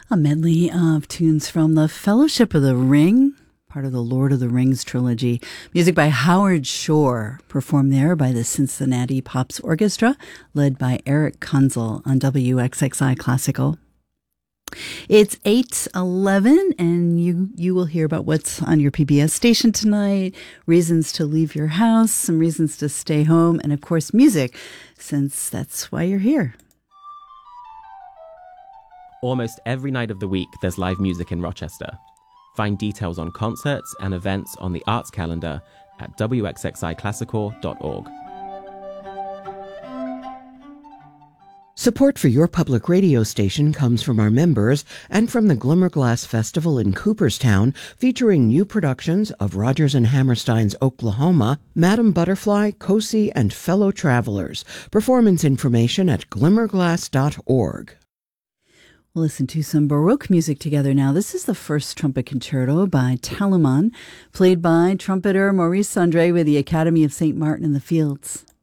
A medley of tunes from the Fellowship of the Ring, part of the Lord of the Rings trilogy. Music by Howard Shore, performed there by the Cincinnati Pops Orchestra, led by Eric Kunzel on WXXI Classical. It's 8:11, and you will hear about what's on your PBS station tonight, reasons to leave your house, some reasons to stay home, and of course music, since that's why you're here. Almost every night of the week, there's live music in Rochester. Find details on concerts and events on the arts calendar at wxxiclassical.org. Support for your public radio station comes from our members and from the Glimmerglass Festival in Cooperstown, featuring new productions of Rodgers and Hammerstein's Oklahoma, Madam Butterfly, Cosi, and Fellow Travelers. Performance information at glimmerglass.org. We'll listen to some Baroque music together now. This is the first trumpet concerto by Telemann, played by trumpeter Maurice Sandré with the Academy of St. Martin in the Fields.